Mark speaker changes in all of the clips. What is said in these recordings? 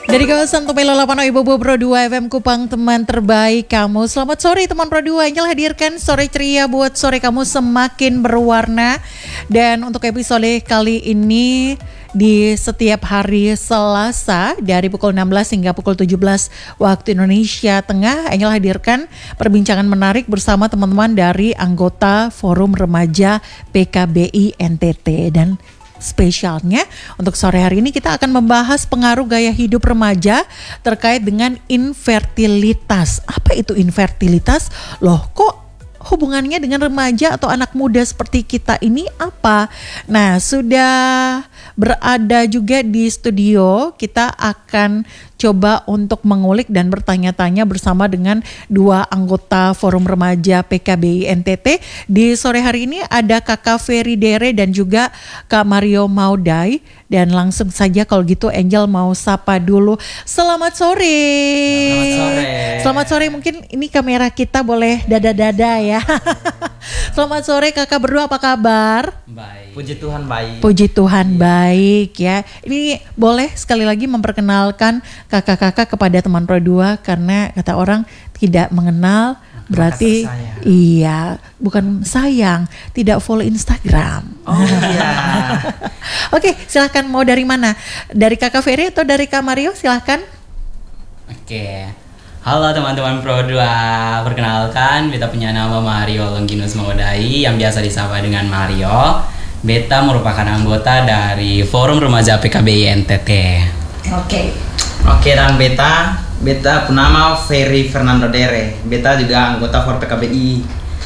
Speaker 1: Dari kawasan Tumelo 80 Ibu Pro 2 FM Kupang, teman terbaik kamu. Selamat sore teman Pro 2. Angel hadirkan sore ceria buat sore kamu semakin berwarna. Dan untuk episode kali ini di setiap hari Selasa dari pukul 16 hingga pukul 17 waktu Indonesia Tengah, Angel hadirkan perbincangan menarik bersama teman-teman dari anggota Forum Remaja PKBI NTT. Dan spesialnya untuk sore hari ini kita akan membahas pengaruh gaya hidup remaja terkait dengan infertilitas. Apa itu infertilitas? Loh, kok hubungannya dengan remaja atau anak muda seperti kita ini apa? Nah, sudah berada juga di studio. Kita akan coba untuk mengulik dan bertanya-tanya bersama dengan dua anggota Forum Remaja PKBI NTT. Di sore hari ini ada Kakak Ferry Dere dan juga Kak Mario Maudai. Dan langsung saja kalau gitu Angel mau sapa dulu. Selamat sore.
Speaker 2: Selamat sore.
Speaker 1: Selamat sore, mungkin ini kamera kita boleh dada-dada ya. Selamat sore kakak berdua, apa kabar?
Speaker 2: Baik. Puji Tuhan baik.
Speaker 1: Puji Tuhan baik ya. Ini boleh sekali lagi memperkenalkan kakak-kakak kepada teman Pro 2 karena kata orang tidak mengenal berarti iya, bukan sayang, tidak follow Instagram.
Speaker 2: Oh iya.
Speaker 1: Oke, silahkan mau dari mana? Dari kakak Ferry atau dari Kak Mario? Silahkan.
Speaker 2: Oke. Halo teman-teman Pro 2. Perkenalkan, beta punya nama Mario Longginus Maudai yang biasa disapa dengan Mario. Beta merupakan anggota dari Forum Remaja PKBI NTT. Oke, dan beta penama Ferry Fernando Dere. Beta juga anggota Forum PKBI.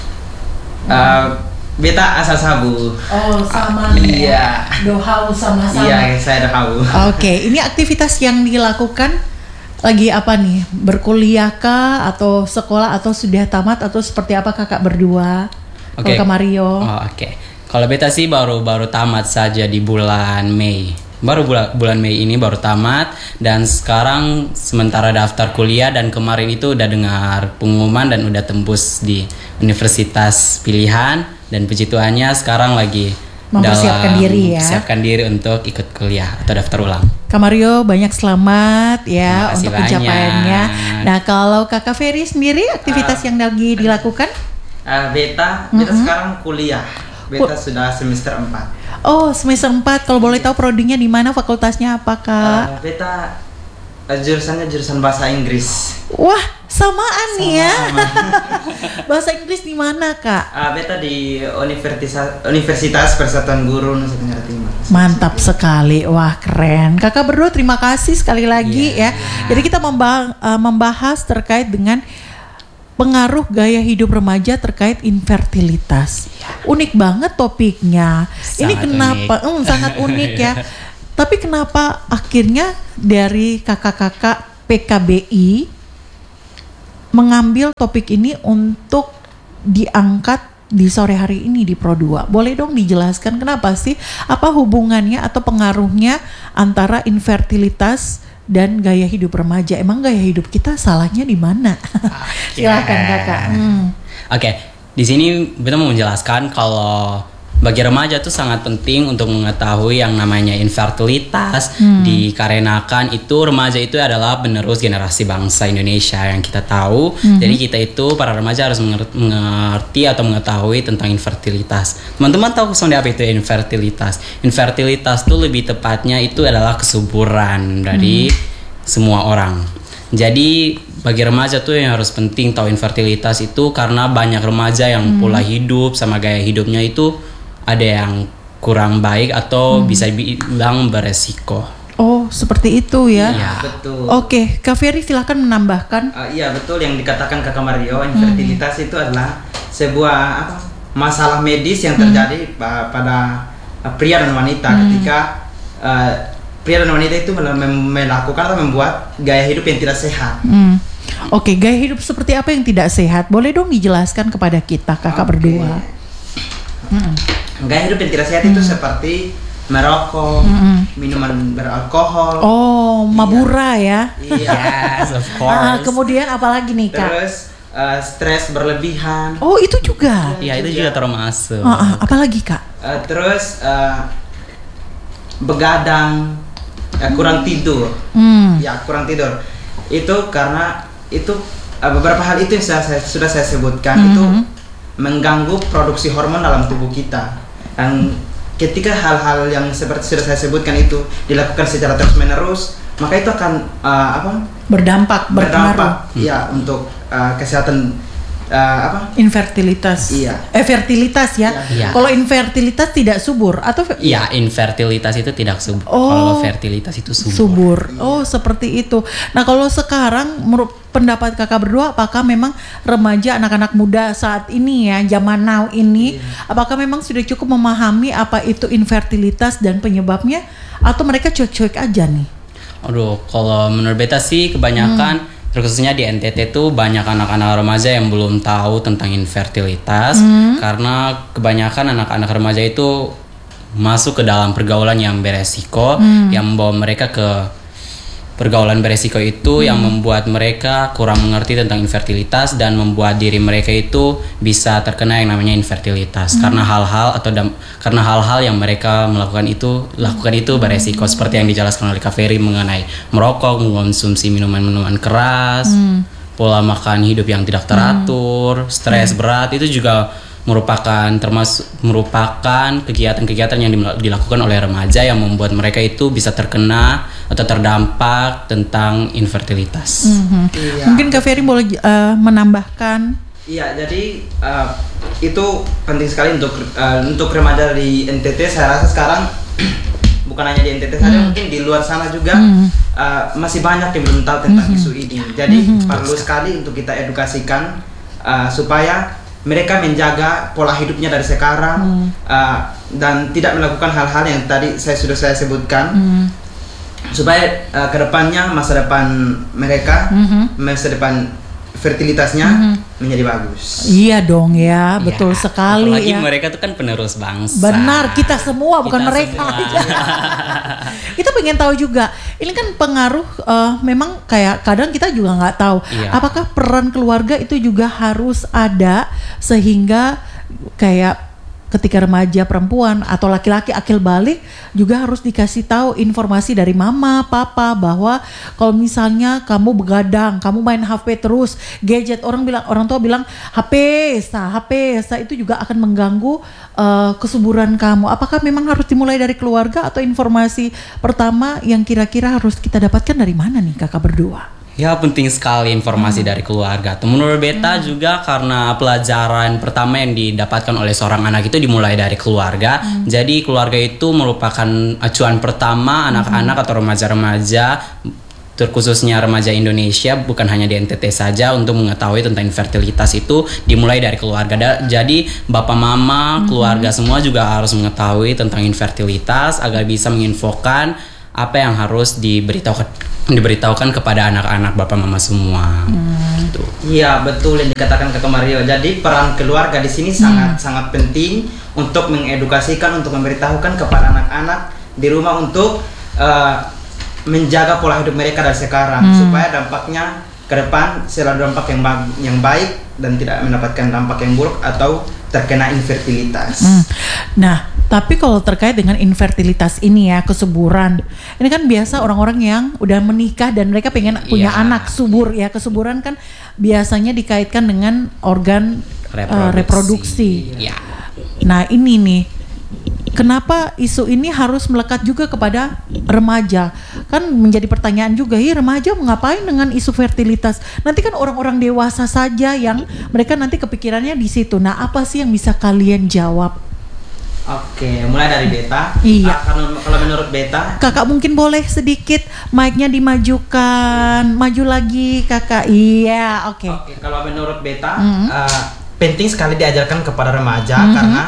Speaker 2: Beta asal Sabu.
Speaker 1: Oh, sama
Speaker 2: iya.
Speaker 1: Dohau sama-sama.
Speaker 2: Iya, saya Dohau.
Speaker 1: Oke, ini aktivitas yang dilakukan lagi apa nih? Berkuliah kah atau sekolah atau sudah tamat atau seperti apa kakak berdua?
Speaker 2: Oke.
Speaker 1: Kalau Kak Mario.
Speaker 2: Oke. Kalau beta sih baru tamat saja di bulan Mei. Baru bulan Mei ini baru tamat dan sekarang sementara daftar kuliah dan kemarin itu udah dengar pengumuman dan udah tembus di universitas pilihan dan puji Tuhannya sekarang lagi
Speaker 1: Mempersiapkan diri ya.
Speaker 2: Mempersiapkan diri untuk ikut kuliah atau daftar ulang.
Speaker 1: Kak Mario banyak selamat ya
Speaker 2: Terima kasih
Speaker 1: untuk
Speaker 2: banyak.
Speaker 1: pencapaiannya. Nah, kalau Kakak Ferry sendiri aktivitas yang lagi dilakukan?
Speaker 3: Beta sekarang kuliah. Beta sudah semester 4.
Speaker 1: Oh, semester 4. Kalau boleh tahu prodinya di mana, fakultasnya apa, Kak?
Speaker 3: Beta jurusannya jurusan bahasa Inggris.
Speaker 1: Wah, samaan nih ya. Bahasa Inggris di mana, Kak?
Speaker 3: Beta di Universitas Persatuan Guru Nusa Tenggara Timur.
Speaker 1: Mantap sekali, wah keren. Kakak berdua terima kasih sekali lagi ya. Jadi kita membahas terkait dengan pengaruh gaya hidup remaja terkait infertilitas. Unik banget topiknya. Ini kenapa? Sangat unik ya. Tapi kenapa akhirnya dari kakak-kakak PKBI mengambil topik ini untuk diangkat di sore hari ini di Pro 2? Boleh dong dijelaskan kenapa sih? Apa hubungannya atau pengaruhnya antara infertilitas dan gaya hidup remaja? Emang gaya hidup kita salahnya di mana? Silakan kakak.
Speaker 2: Oke, di sini beta mau menjelaskan kalau bagi remaja itu sangat penting untuk mengetahui yang namanya infertilitas dikarenakan itu remaja itu adalah penerus generasi bangsa Indonesia yang kita tahu. Jadi kita itu para remaja harus mengerti atau mengetahui tentang infertilitas. Teman-teman tahu sebenarnya apa itu infertilitas? Infertilitas itu lebih tepatnya itu adalah kesuburan dari semua orang. Jadi bagi remaja tuh yang harus penting tahu infertilitas itu karena banyak remaja yang pola hidup sama gaya hidupnya itu ada yang kurang baik atau bisa dibilang beresiko.
Speaker 1: Oh, seperti itu ya.
Speaker 2: Iya.
Speaker 3: Betul.
Speaker 1: Oke, Kak Ferry silahkan menambahkan.
Speaker 3: Iya betul yang dikatakan Kakak Mario. Infertilitas itu adalah sebuah masalah medis yang terjadi pada pria dan wanita ketika pria dan wanita itu melakukan atau membuat gaya hidup yang tidak sehat.
Speaker 1: Oke, gaya hidup seperti apa yang tidak sehat? Boleh dong dijelaskan kepada kita kakak berdua.
Speaker 3: Gaya hidup yang tidak sehat itu seperti merokok, minuman beralkohol.
Speaker 1: Oh, mabura ya.
Speaker 3: Iya.
Speaker 2: Yes, of course.
Speaker 1: Kemudian apalagi nih Kak?
Speaker 3: Terus stres berlebihan.
Speaker 1: Oh, itu juga.
Speaker 2: Iya, itu juga termasuk.
Speaker 1: Apalagi Kak?
Speaker 3: Terus begadang, kurang tidur. Ya, kurang tidur. Itu karena itu beberapa hal itu yang sudah saya sebutkan itu mengganggu produksi hormon dalam tubuh kita. Dan ketika hal-hal yang seperti sudah saya sebutkan itu dilakukan secara terus-menerus, maka itu akan
Speaker 1: berdampak
Speaker 3: ya untuk kesehatan
Speaker 1: infertilitas.
Speaker 3: Iya.
Speaker 1: Fertilitas ya.
Speaker 2: Iya.
Speaker 1: Kalau infertilitas tidak subur atau
Speaker 2: Iya, infertilitas itu tidak subur. Kalau fertilitas itu subur.
Speaker 1: Oh, seperti itu. Nah, kalau sekarang menurut pendapat kakak berdua, apakah memang remaja anak-anak muda saat ini ya, zaman now ini, apakah memang sudah cukup memahami apa itu infertilitas dan penyebabnya, atau mereka cuek-cuek aja nih?
Speaker 2: Aduh, kalau menurut beta sih kebanyakan terkhususnya di NTT tuh banyak anak-anak remaja yang belum tahu tentang infertilitas karena kebanyakan anak-anak remaja itu masuk ke dalam pergaulan yang beresiko yang membawa mereka ke pergaulan beresiko itu yang membuat mereka kurang mengerti tentang infertilitas dan membuat diri mereka itu bisa terkena yang namanya infertilitas karena hal-hal yang mereka lakukan itu beresiko seperti yang dijelaskan oleh Kak Ferry mengenai merokok, mengkonsumsi minuman-minuman keras, pola makan hidup yang tidak teratur, stres berat itu juga merupakan kegiatan-kegiatan yang dilakukan oleh remaja yang membuat mereka itu bisa terkena atau terdampak tentang infertilitas.
Speaker 3: Iya.
Speaker 1: Mungkin Kak Ferry boleh menambahkan?
Speaker 3: Iya, jadi itu penting sekali untuk remaja di NTT. Saya rasa sekarang bukan hanya di NTT saja, mungkin di luar sana juga masih banyak yang belum tahu tentang isu ini. Jadi perlu sekali untuk kita edukasikan supaya mereka menjaga pola hidupnya dari sekarang dan tidak melakukan hal-hal yang tadi sudah saya sebutkan supaya kedepannya masa depan mereka, masa depan fertilitasnya menjadi bagus.
Speaker 1: Iya dong ya, betul sekali.
Speaker 2: Apalagi
Speaker 1: ya.
Speaker 2: mereka tuh kan penerus bangsa.
Speaker 1: Benar, kita semua bukan
Speaker 2: Kita
Speaker 1: mereka
Speaker 2: semua.
Speaker 1: aja. Kita pengen tahu juga. Ini kan pengaruh memang kayak kadang kita juga nggak tahu.
Speaker 2: Iya.
Speaker 1: Apakah peran keluarga itu juga harus ada sehingga kayak ketika remaja perempuan atau laki-laki akil balik juga harus dikasih tahu informasi dari mama, papa bahwa kalau misalnya kamu begadang, kamu main HP terus, gadget, orang tua bilang HP itu juga akan mengganggu kesuburan kamu. Apakah memang harus dimulai dari keluarga atau informasi pertama yang kira-kira harus kita dapatkan dari mana nih kakak berdua?
Speaker 2: Ya, penting sekali informasi dari keluarga. Menurut beta juga karena pelajaran pertama yang didapatkan oleh seorang anak itu dimulai dari keluarga. Jadi keluarga itu merupakan acuan pertama anak-anak atau remaja-remaja, terkhususnya remaja Indonesia, bukan hanya di NTT saja, untuk mengetahui tentang infertilitas itu dimulai dari keluarga. Jadi bapak mama, keluarga semua juga harus mengetahui tentang infertilitas agar bisa menginfokan apa yang harus diberitahukan kepada anak-anak bapak mama semua. Gitu.
Speaker 3: Iya, betul yang dikatakan Kakak Mario. Jadi peran keluarga di sini sangat penting untuk mengedukasikan, untuk memberitahukan kepada anak-anak di rumah untuk menjaga pola hidup mereka dari sekarang supaya dampaknya ke depan selalu dampak yang baik dan tidak mendapatkan dampak yang buruk atau terkena infertilitas.
Speaker 1: Nah, tapi kalau terkait dengan infertilitas ini ya, kesuburan. Ini kan biasa orang-orang yang udah menikah dan mereka pengen punya anak subur ya. Kesuburan kan biasanya dikaitkan dengan organ reproduksi.
Speaker 2: Ya.
Speaker 1: Nah, ini nih, kenapa isu ini harus melekat juga kepada remaja? Kan menjadi pertanyaan juga, remaja mau ngapain dengan isu fertilitas? Nanti kan orang-orang dewasa saja yang mereka nanti kepikirannya di situ. Nah, apa sih yang bisa kalian jawab?
Speaker 3: Oke, mulai dari beta.
Speaker 1: Iya.
Speaker 3: Kalau menurut beta,
Speaker 1: Kakak mungkin boleh sedikit mic-nya dimajukan, maju lagi kakak. Iya, oke.
Speaker 3: Oke, kalau menurut beta penting sekali diajarkan kepada remaja karena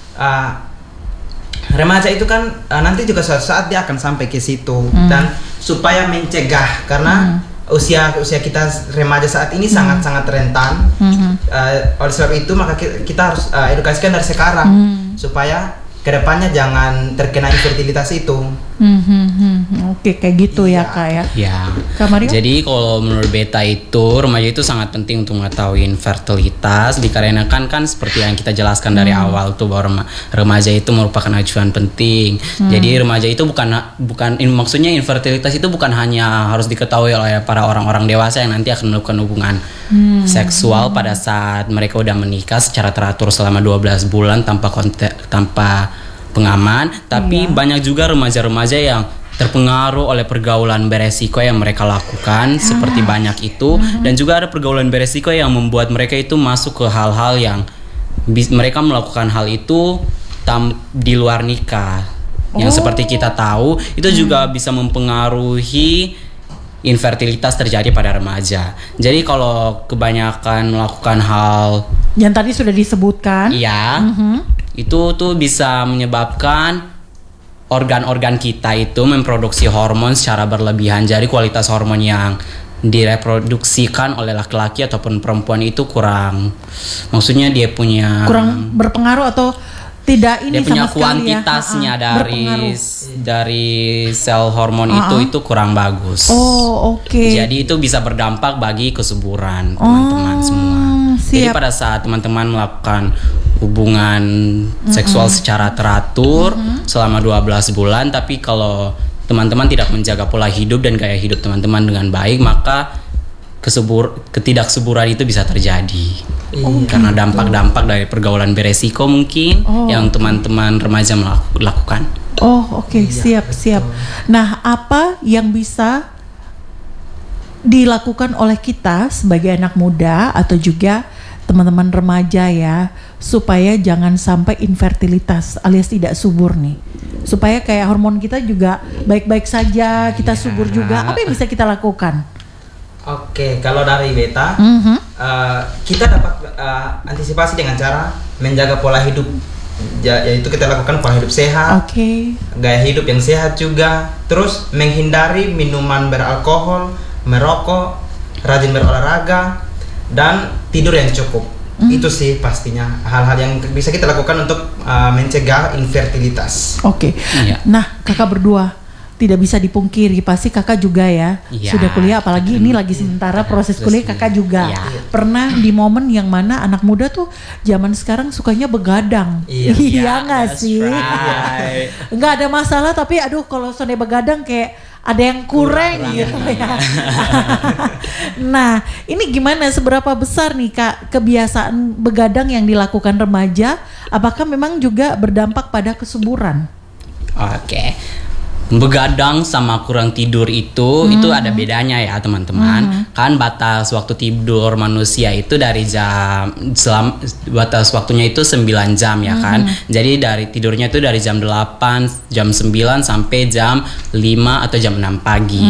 Speaker 3: remaja itu kan nanti juga suatu saat dia akan sampai ke situ dan supaya mencegah karena usia kita remaja saat ini sangat rentan. Oleh sebab itu maka kita harus edukasikan dari sekarang supaya kedepannya jangan terkena infertilitas itu.
Speaker 1: Oke, kayak gitu ya Kak ya.
Speaker 2: Ya.
Speaker 1: Kak Mario?
Speaker 2: Jadi kalau menurut beta itu remaja itu sangat penting untuk mengetahui infertilitas dikarenakan kan seperti yang kita jelaskan dari awal tuh bahwa remaja itu merupakan acuan penting. Jadi remaja itu maksudnya infertilitas itu bukan hanya harus diketahui oleh para orang-orang dewasa yang nanti akan melakukan hubungan seksual pada saat mereka udah menikah secara teratur selama 12 bulan tanpa pengaman, tapi banyak juga remaja-remaja yang terpengaruh oleh pergaulan beresiko yang mereka lakukan seperti banyak itu, dan juga ada pergaulan beresiko yang membuat mereka itu masuk ke hal-hal yang mereka melakukan hal itu di luar nikah, yang seperti kita tahu itu juga bisa mempengaruhi infertilitas terjadi pada remaja. Jadi kalau kebanyakan melakukan hal
Speaker 1: yang tadi sudah disebutkan,
Speaker 2: itu tuh bisa menyebabkan organ-organ kita itu memproduksi hormon secara berlebihan. Jadi kualitas hormon yang direproduksikan oleh laki-laki ataupun perempuan itu kurang, maksudnya dia punya
Speaker 1: kurang berpengaruh atau tidak ini
Speaker 2: dia punya
Speaker 1: sama sekali
Speaker 2: kuantitasnya
Speaker 1: ya.
Speaker 2: dari sel hormon itu kurang bagus.
Speaker 1: Oh, oke.
Speaker 2: Jadi itu bisa berdampak bagi kesuburan teman-teman semua. Jadi pada saat teman-teman melakukan hubungan seksual secara teratur selama 12 bulan, tapi kalau teman-teman tidak menjaga pola hidup dan gaya hidup teman-teman dengan baik, maka ketidaksuburan itu bisa terjadi. Karena dampak-dampak dari pergaulan beresiko mungkin yang teman-teman remaja lakukan.
Speaker 1: Oh, oke. Siap. Nah, apa yang bisa dilakukan oleh kita sebagai anak muda atau juga teman-teman remaja ya, supaya jangan sampai infertilitas alias tidak subur nih, supaya kayak hormon kita juga baik-baik saja, kita subur juga. Apa yang bisa kita lakukan?
Speaker 3: Oke, kalau dari beta, kita dapat antisipasi dengan cara menjaga pola hidup, yaitu kita lakukan pola hidup sehat, gaya hidup yang sehat juga, terus menghindari minuman beralkohol, merokok, rajin berolahraga, dan tidur yang cukup. Itu sih pastinya hal-hal yang bisa kita lakukan untuk mencegah infertilitas.
Speaker 1: Nah, kakak berdua tidak bisa dipungkiri pasti kakak juga ya sudah kuliah, apalagi ini lagi sementara proses kuliah, kakak juga pernah di momen yang mana anak muda tuh zaman sekarang sukanya begadang. Iya nggak sih? Nggak ada masalah, tapi aduh kalau sonde begadang kayak ada yang kurang gitu ya. Nah, ini gimana, seberapa besar nih Kak kebiasaan begadang yang dilakukan remaja? Apakah memang juga berdampak pada kesuburan?
Speaker 2: Begadang sama kurang tidur itu ada bedanya ya teman-teman. Kan batas waktu tidur manusia itu dari batas waktunya itu 9 jam ya kan. Jadi dari tidurnya itu dari jam 8, jam 9 sampai jam 5 atau jam 6 pagi.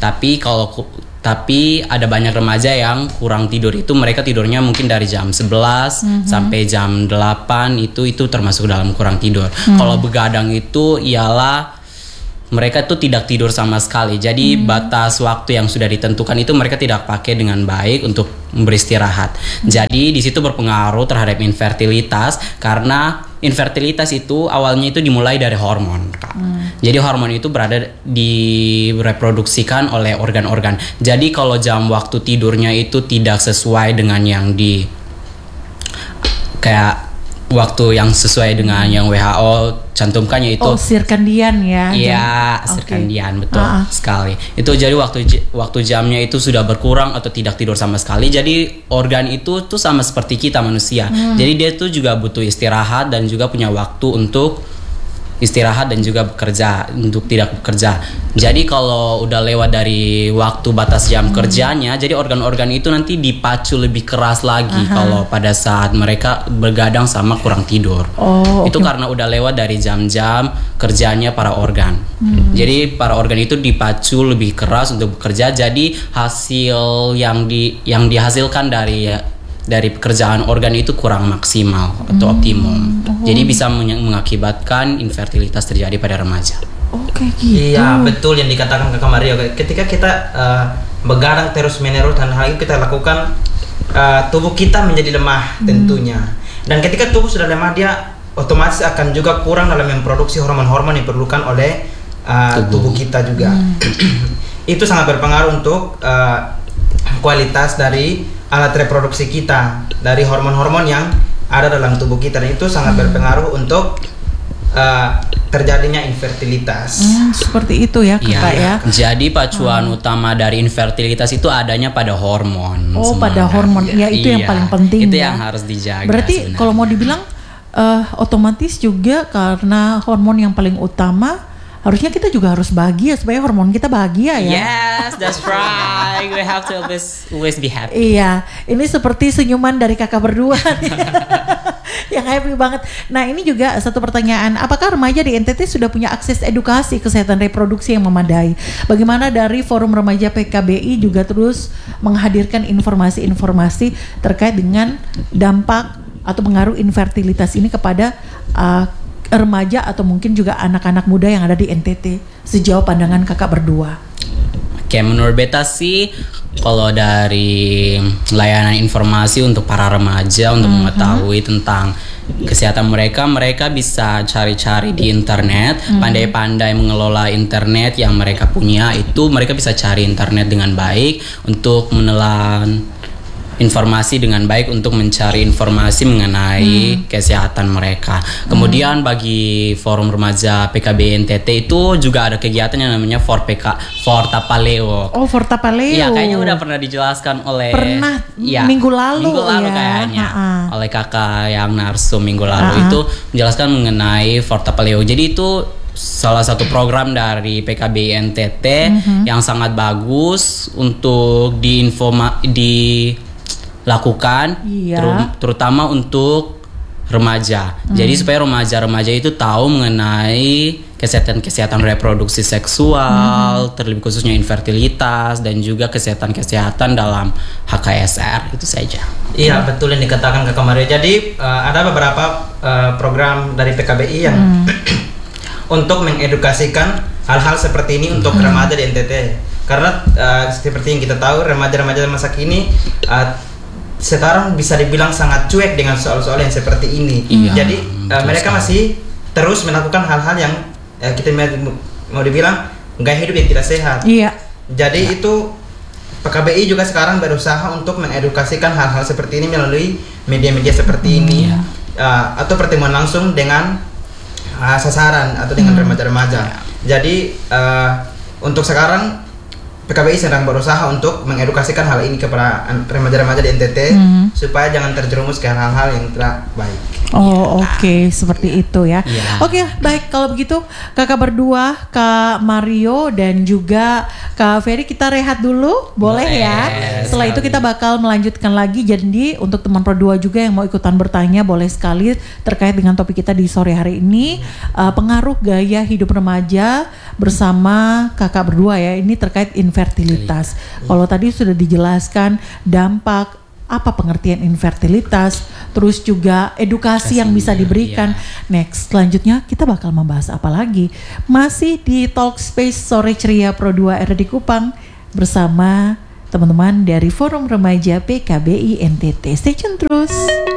Speaker 2: Tapi ada banyak remaja yang kurang tidur itu, mereka tidurnya mungkin dari jam 11 sampai jam 8, itu termasuk dalam kurang tidur. Kalau begadang itu ialah mereka tuh tidak tidur sama sekali. Jadi batas waktu yang sudah ditentukan itu mereka tidak pakai dengan baik untuk beristirahat. Jadi di situ berpengaruh terhadap infertilitas, karena infertilitas itu awalnya itu dimulai dari hormon, Kak. Jadi hormon itu direproduksikan oleh organ-organ. Jadi kalau jam waktu tidurnya itu tidak sesuai dengan yang waktu yang sesuai dengan yang WHO cantumkannya itu
Speaker 1: sirkadian ya.
Speaker 2: Iya, sirkadian, betul sekali. Itu jadi waktu jamnya itu sudah berkurang atau tidak tidur sama sekali. Jadi organ itu tuh sama seperti kita manusia. Jadi dia tuh juga butuh istirahat dan juga punya waktu untuk istirahat dan juga bekerja, untuk tidak bekerja. Jadi kalau udah lewat dari waktu batas jam kerjanya, jadi organ-organ itu nanti dipacu lebih keras lagi kalau pada saat mereka begadang sama kurang tidur. Itu karena udah lewat dari jam-jam kerjanya para organ. Jadi para organ itu dipacu lebih keras untuk bekerja. Jadi hasil yang dihasilkan dari pekerjaan organ itu kurang maksimal atau optimum. Jadi bisa mengakibatkan infertilitas terjadi pada remaja.
Speaker 1: Gitu.
Speaker 3: Iya, betul yang dikatakan Kakak Mario. Ketika kita begadang terus menerus dan hal itu kita lakukan, tubuh kita menjadi lemah tentunya. Dan ketika tubuh sudah lemah, dia otomatis akan juga kurang dalam memproduksi hormon-hormon yang diperlukan oleh tubuh kita juga. Itu sangat berpengaruh untuk kualitas dari alat reproduksi kita, dari hormon-hormon yang ada dalam tubuh kita, dan itu sangat berpengaruh untuk terjadinya infertilitas.
Speaker 1: Seperti itu ya kakak ya.
Speaker 2: Jadi pacuan utama dari infertilitas itu adanya pada hormon.
Speaker 1: Pada hormon. Ya itu yang paling penting.
Speaker 2: Itu
Speaker 1: ya.
Speaker 2: yang harus dijaga.
Speaker 1: Berarti kalau mau dibilang otomatis juga karena hormon yang paling utama, harusnya kita juga harus bahagia supaya hormon kita bahagia ya.
Speaker 2: Yes, that's right. We have to always be happy.
Speaker 1: Iya, ini seperti senyuman dari kakak berdua nih. Yang happy banget. Nah ini juga satu pertanyaan, apakah remaja di NTT sudah punya akses edukasi kesehatan reproduksi yang memadai? Bagaimana dari Forum Remaja PKBI juga terus menghadirkan informasi-informasi terkait dengan dampak atau pengaruh infertilitas ini kepada remaja atau mungkin juga anak-anak muda yang ada di NTT sejauh pandangan kakak berdua?
Speaker 2: Oke, menurut beta sih kalau dari layanan informasi untuk para remaja untuk mengetahui tentang kesehatan mereka bisa cari-cari di internet, pandai-pandai mengelola internet yang mereka punya, itu mereka bisa cari internet dengan baik untuk menelan informasi dengan baik untuk mencari informasi mengenai kesehatan mereka. Kemudian bagi Forum Remaja PKB NTT itu juga ada kegiatan yang namanya Fortapaleo.
Speaker 1: Oh, Fortapaleo.
Speaker 2: Iya, kayaknya udah pernah dijelaskan oleh
Speaker 1: minggu lalu ya.
Speaker 2: Kayaknya oleh kakak yang narsum minggu lalu itu menjelaskan mengenai Fortapaleo. Jadi itu salah satu program dari PKB NTT yang sangat bagus untuk lakukan terutama untuk remaja. Jadi supaya remaja-remaja itu tahu mengenai kesehatan reproduksi seksual, terlebih khususnya infertilitas dan juga kesehatan dalam HKSR, itu saja.
Speaker 3: Iya, betul yang dikatakan Kakak Mario. Jadi ada beberapa program dari PKBI yang untuk mengedukasikan hal-hal seperti ini untuk remaja di NTT. Karena seperti yang kita tahu, remaja-remaja masa kini sekarang bisa dibilang sangat cuek dengan soal-soal yang seperti ini. Jadi mereka masih terus melakukan hal-hal yang kita mau dibilang gaya hidup yang tidak sehat. Jadi itu PKBI juga sekarang berusaha untuk mengedukasikan hal-hal seperti ini melalui media-media seperti ini, atau pertemuan langsung dengan sasaran atau dengan remaja-remaja. Jadi untuk sekarang PKBI sedang berusaha untuk mengedukasikan hal ini kepada remaja-remaja di NTT supaya jangan terjerumus ke hal-hal yang tidak baik.
Speaker 1: Oke, seperti itu ya. Oke, baik kalau begitu kakak berdua, Kak Mario dan juga Kak Ferry, kita rehat dulu, boleh ya? Setelah itu kita bakal melanjutkan lagi. Jadi untuk teman Pro2 juga yang mau ikutan bertanya boleh sekali terkait dengan topik kita di sore hari ini, pengaruh gaya hidup remaja bersama kakak berdua ya. Ini terkait infertilitas. Kalau tadi sudah dijelaskan dampak apa pengertian infertilitas, terus juga edukasi yang bisa diberikan. Next, selanjutnya kita bakal membahas apa lagi? Masih di Talk Space Sore Ceria Pro2 RRI Kupang bersama teman-teman dari Forum Remaja PKBI NTT. Stay tune terus.